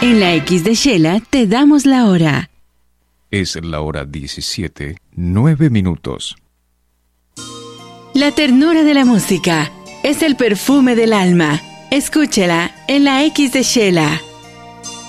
En la X de Shela te damos la hora. Es la hora 17:09. La ternura de la música es el perfume del alma. Escúchela en la X de Shela.